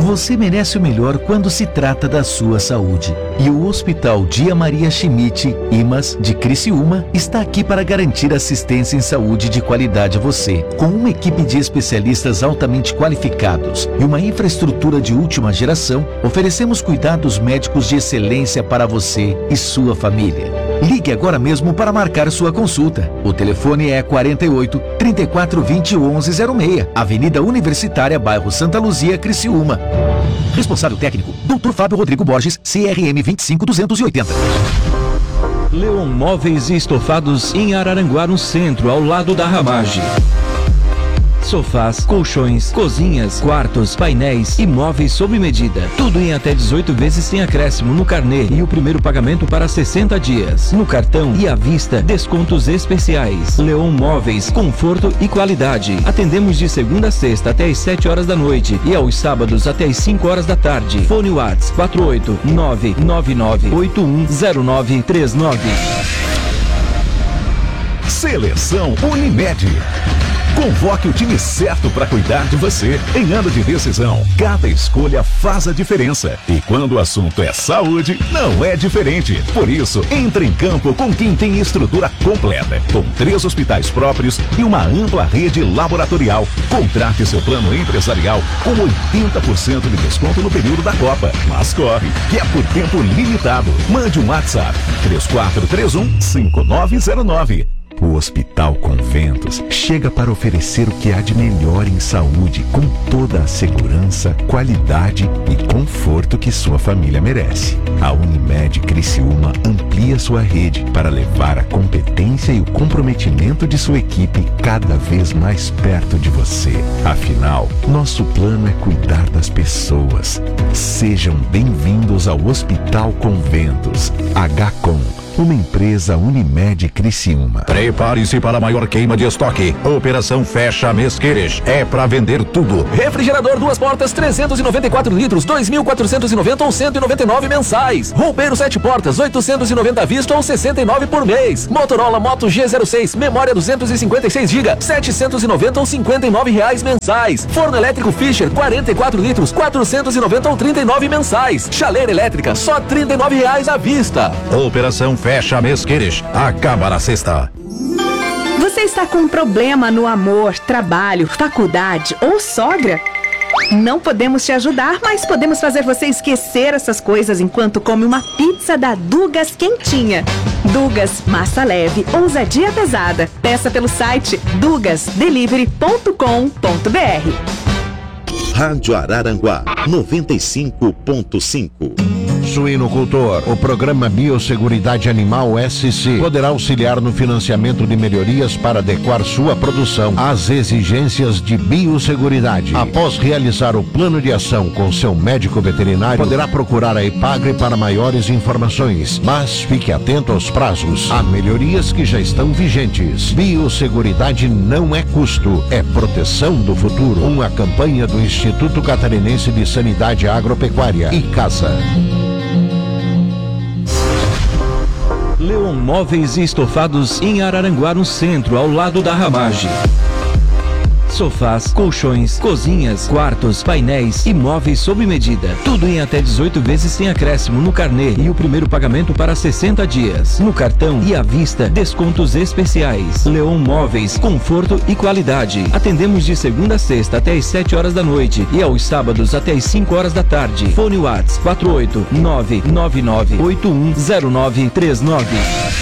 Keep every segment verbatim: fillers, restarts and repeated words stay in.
Você merece o melhor quando se trata da sua saúde. E o Hospital Dia Maria Schmidt, I M A S, de Criciúma, está aqui para garantir assistência em saúde de qualidade a você. Com uma equipe de especialistas altamente qualificados e uma infraestrutura de última geração, oferecemos cuidados médicos de excelência para você e sua família. Ligue agora mesmo para marcar sua consulta. O telefone é quarenta e oito, trinta e quatro, vinte, onze zero seis, Avenida Universitária, bairro Santa Luzia, Criciúma. Responsável técnico, doutor Fábio Rodrigo Borges, C R M vinte e cinco, duzentos e oitenta. Leon Móveis e Estofados em Araranguá, no centro, ao lado da Ramage. Sofás, colchões, cozinhas, quartos, painéis e móveis sob medida. Tudo em até dezoito vezes sem acréscimo no carnê e o primeiro pagamento para sessenta dias. No cartão e à vista, descontos especiais. Leon Móveis, conforto e qualidade. Atendemos de segunda a sexta até às sete horas da noite e aos sábados até às cinco horas da tarde. Fone WhatsApp quatro oito nove nove nove oito um zero nove três nove. Seleção Unimed. Convoque o time certo para cuidar de você. Em ano de decisão, cada escolha faz a diferença. E quando o assunto é saúde, não é diferente. Por isso, entre em campo com quem tem estrutura completa, com três hospitais próprios e uma ampla rede laboratorial. Contrate seu plano empresarial com oitenta por cento de desconto no período da Copa. Mas corre, que é por tempo limitado. Mande um WhatsApp três quatro três um cinco nove zero nove. O Hospital Conventos chega para oferecer o que há de melhor em saúde, com toda a segurança, qualidade e conforto que sua família merece. A Unimed Criciúma amplia sua rede para levar a competência e o comprometimento de sua equipe cada vez mais perto de você. Afinal, nosso plano é cuidar das pessoas. Sejam bem-vindos ao Hospital Conventos. H-Com, uma empresa Unimed Criciúma. Prepare-se para a maior queima de estoque. Operação Fecha Mesqueires. É para vender tudo. Refrigerador duas portas, trezentos e noventa e quatro litros, dois mil quatrocentos e noventa ou cento e noventa e nove mensais. Roupeiro sete portas, oitocentos e noventa à vista ou sessenta e nove por mês. Motorola Moto G zero seis, memória duzentos e cinquenta e seis gigas, setecentos e noventa ou cinquenta e nove reais mensais. Forno elétrico Fischer, quarenta e quatro litros, quatrocentos e noventa ou trinta e nove mensais. Chaleira elétrica, só trinta e nove reais à vista. Operação Fecha Mesqueires. Acaba na sexta. Você está com um problema no amor, trabalho, faculdade ou sogra? Não podemos te ajudar, mas podemos fazer você esquecer essas coisas enquanto come uma pizza da Dugas quentinha. Dugas, massa leve, ousadia pesada. Peça pelo site dugas delivery ponto com ponto br. Rádio Araranguá, noventa e cinco ponto cinco. Suinocultor, o programa Biosseguridade Animal S C poderá auxiliar no financiamento de melhorias para adequar sua produção às exigências de biosseguridade. Após realizar o plano de ação com seu médico veterinário, poderá procurar a Epagre para maiores informações, mas fique atento aos prazos. Há melhorias que já estão vigentes. Biosseguridade não é custo, é proteção do futuro. Uma campanha do Instituto Catarinense de Sanidade Agropecuária e Casa. Leon Móveis e Estofados em Araranguá, no centro, ao lado da Ramage. Sofás, colchões, cozinhas, quartos, painéis e móveis sob medida. Tudo em até dezoito vezes sem acréscimo no carnê e o primeiro pagamento para sessenta dias. No cartão e à vista, descontos especiais. Leon Móveis, conforto e qualidade. Atendemos de segunda a sexta até às sete horas da noite e aos sábados até às cinco horas da tarde. Fone WhatsApp quatro oito nove nove nove oito um zero nove três nove.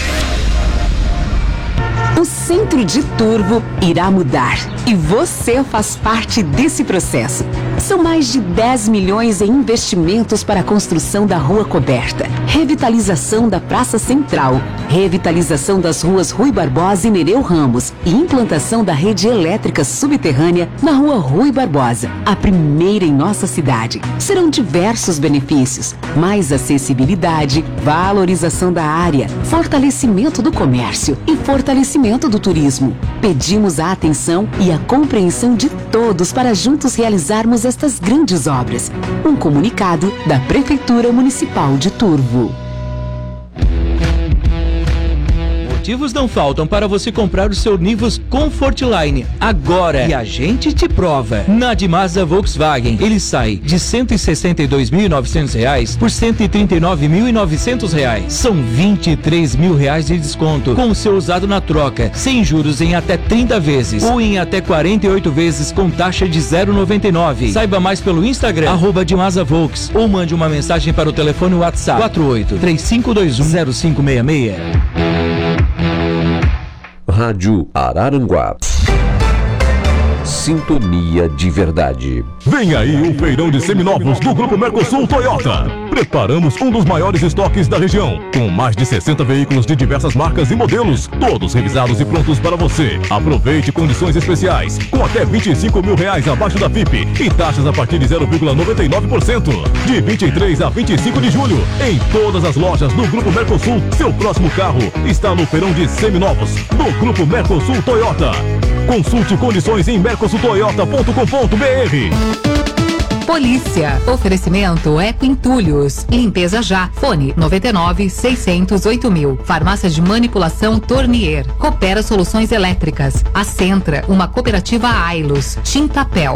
O Centro de Turvo irá mudar e você faz parte desse processo. São mais de dez milhões em investimentos para a construção da Rua Coberta, revitalização da Praça Central, revitalização das ruas Rui Barbosa e Nereu Ramos e implantação da rede elétrica subterrânea na Rua Rui Barbosa, a primeira em nossa cidade. Serão diversos benefícios: mais acessibilidade, valorização da área, fortalecimento do comércio e fortalecimento do turismo. Pedimos a atenção e a compreensão de todos para juntos realizarmos estas grandes obras. Um comunicado da Prefeitura Municipal de Turvo. Motivos não faltam para você comprar o seu Nivus Comfortline agora. E a gente te prova. Na Dimasa Volkswagen, ele sai de cento e sessenta e dois mil e novecentos reais por cento e trinta e nove mil e novecentos reais. São vinte e três mil reais de desconto com o seu usado na troca, sem juros em até trinta vezes ou em até quarenta e oito vezes com taxa de zero vírgula noventa e nove. Saiba mais pelo Instagram, arroba Dimasa Volks, ou mande uma mensagem para o telefone WhatsApp quatro oito três cinco dois um zero cinco seis seis. Rádio Araranguá. Sintonia de verdade. Vem aí o feirão de seminovos do Grupo Mercosul Toyota. Preparamos um dos maiores estoques da região, com mais de sessenta veículos de diversas marcas e modelos, todos revisados e prontos para você. Aproveite condições especiais, com até vinte e cinco mil reais abaixo da F I P e taxas a partir de zero vírgula noventa e nove por cento. De vinte e três a vinte e cinco de julho, em todas as lojas do Grupo Mercosul, seu próximo carro está no feirão de seminovos do Grupo Mercosul Toyota. Consulte condições em mercosul toyota ponto com ponto b r. Polícia. Oferecimento Eco Entulhos. Limpeza já. Fone noventa e nove, seiscentos, oito mil. Farmácia de manipulação Tornier. Coopera Soluções Elétricas. A Centra, uma cooperativa Ailos. Tintapel.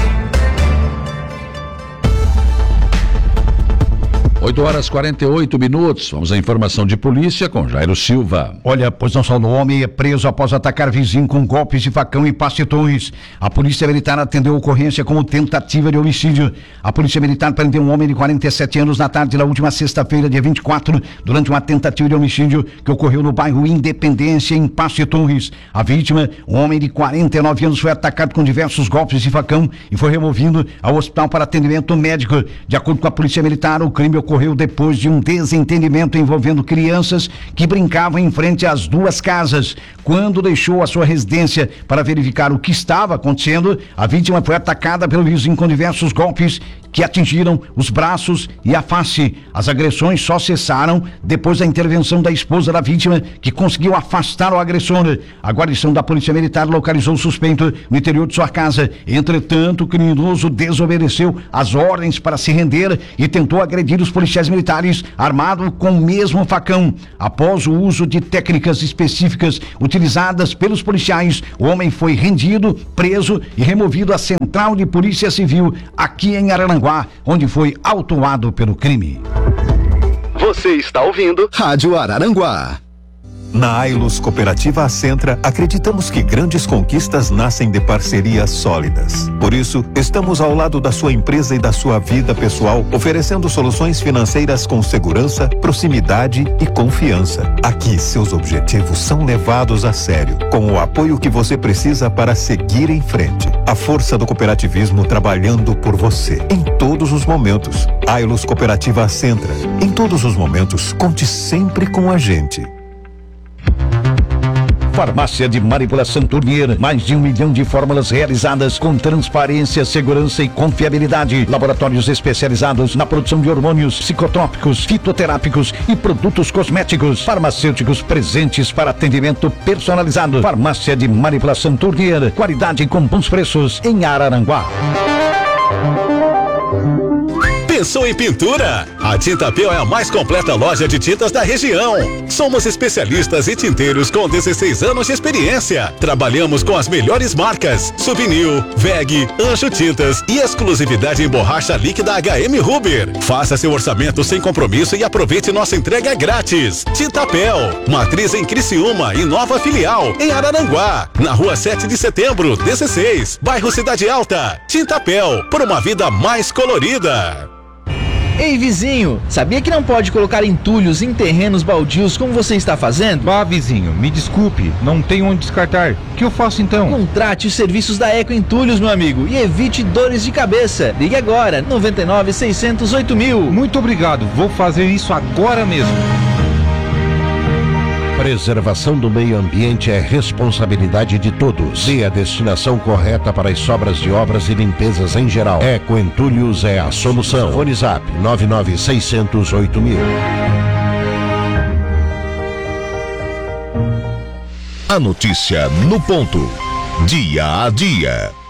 oito horas e quarenta e oito minutos. Vamos à informação de polícia com Jairo Silva. Olha, pois não só no homem é preso após atacar vizinho com golpes de facão em Pastitões. A Polícia Militar atendeu a ocorrência como tentativa de homicídio. A Polícia Militar prendeu um homem de quarenta e sete anos na tarde da última sexta-feira, dia vinte e quatro, durante uma tentativa de homicídio que ocorreu no bairro Independência, em Pastitões. A vítima, um homem de quarenta e nove anos, foi atacado com diversos golpes de facão e foi removido ao hospital para atendimento médico. De acordo com a Polícia Militar, o crime ocorreu ocorreu depois de um desentendimento envolvendo crianças que brincavam em frente às duas casas. Quando deixou a sua residência para verificar o que estava acontecendo, a vítima foi atacada pelo vizinho com diversos golpes que atingiram os braços e a face. As agressões só cessaram depois da intervenção da esposa da vítima, que conseguiu afastar o agressor. A guarnição da Polícia Militar localizou o suspeito no interior de sua casa. Entretanto, o criminoso desobedeceu as ordens para se render e tentou agredir os policiais militares armado com o mesmo facão. Após o uso de técnicas específicas utilizadas pelos policiais, o homem foi rendido, preso e removido à Central de Polícia Civil aqui em Araranguá, onde foi autuado pelo crime. Você está ouvindo Rádio Araranguá. Na Ailos Cooperativa Acentra, acreditamos que grandes conquistas nascem de parcerias sólidas. Por isso, estamos ao lado da sua empresa e da sua vida pessoal, oferecendo soluções financeiras com segurança, proximidade e confiança. Aqui, seus objetivos são levados a sério, com o apoio que você precisa para seguir em frente. A força do cooperativismo trabalhando por você, em todos os momentos. Ailos Cooperativa Acentra. Em todos os momentos, conte sempre com a gente. Farmácia de Manipulação Tornier, mais de um milhão de fórmulas realizadas com transparência, segurança e confiabilidade. Laboratórios especializados na produção de hormônios, psicotrópicos, fitoterápicos e produtos cosméticos. Farmacêuticos presentes para atendimento personalizado. Farmácia de Manipulação Tornier, qualidade com bons preços em Araranguá. Pensou em pintura? A Tintapel é a mais completa loja de tintas da região. Somos especialistas e tinteiros com dezesseis anos de experiência. Trabalhamos com as melhores marcas: Souvenir, V E G, Anjo Tintas e exclusividade em borracha líquida H M Ruber. Faça seu orçamento sem compromisso e aproveite nossa entrega grátis. Tintapel, matriz em Criciúma e nova filial em Araranguá, na rua sete de setembro, dezesseis, bairro Cidade Alta. Tintapel, por uma vida mais colorida. Ei, vizinho, sabia que não pode colocar entulhos em terrenos baldios como você está fazendo? Ah, vizinho, me desculpe, não tenho onde descartar. O que eu faço então? Contrate os serviços da Eco Entulhos, meu amigo, e evite dores de cabeça. Ligue agora, noventa e nove, seiscentos, oito mil. Muito obrigado, vou fazer isso agora mesmo. Preservação do meio ambiente é responsabilidade de todos. Dê a destinação correta para as sobras de obras e limpezas em geral. Eco Entulhos é a solução. Fone Zap nove nove seiscentos, oito mil. A notícia no ponto. Dia a dia.